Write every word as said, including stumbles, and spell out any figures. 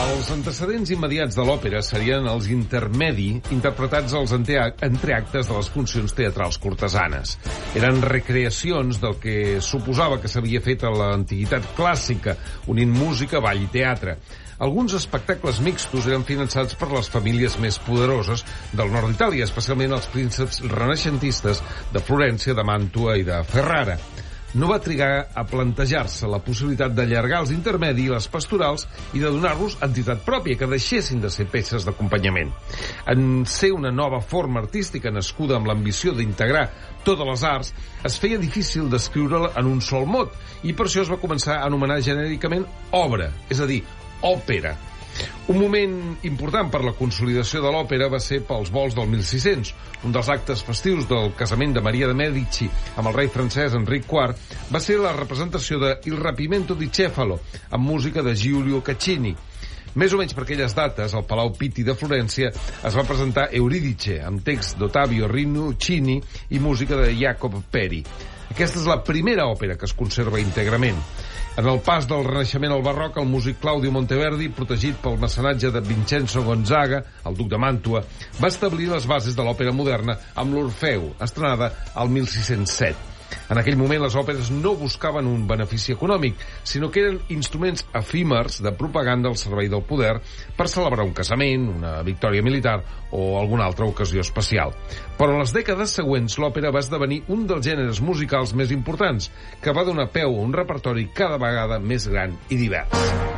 Els antecedents immediats de l'òpera serien els intermedi interpretats als entreactes de les funcions teatrals cortesanes. Eren recreacions del que suposava que s'havia fet a l'antiguitat clàssica, unint música, ball i teatre. Alguns espectacles mixtos eren finançats per les famílies més poderoses del nord d'Itàlia, especialment els prínceps renaixentistes de Florència, de Màntua i de Ferrara. No va trigar a plantejar-se la possibilitat d'allargar els intermedi i les pastorals i de donar-los entitat pròpia, que deixessin de ser peces d'acompanyament. En ser una nova forma artística nascuda amb l'ambició d'integrar totes les arts, es feia difícil descriure-la en un sol mot, i per això es va començar a anomenar genèricament obra, és a dir, òpera. Un moment important per la consolidació de l'òpera va ser pels vols del mil sis-cents. Un dels actes festius del casament de Maria de Mèdici amb el rei francès Enric quart va ser la representació de Il rapimento di Cefalo, amb música de Giulio Caccini. Més o menys per aquelles dates, al Palau Pitti de Florència es va presentar Eurídice, amb text d'Ottavio Rinuccini i música de Jacob Peri. Aquesta és la primera òpera que es conserva íntegrament. En el pas del Renaixement al Barroc, el músic Claudio Monteverdi, protegit pel mecenatge de Vincenzo Gonzaga, el duc de Màntua, va establir les bases de l'òpera moderna amb l'Orfeu, estrenada al mil sis-cents set. En aquell moment, les òperes no buscaven un benefici econòmic, sinó que eren instruments efímers de propaganda al servei del poder per celebrar un casament, una victòria militar o alguna altra ocasió especial. Però en les dècades següents, l'òpera va esdevenir un dels gèneres musicals més importants, que va donar peu a un repertori cada vegada més gran i divers.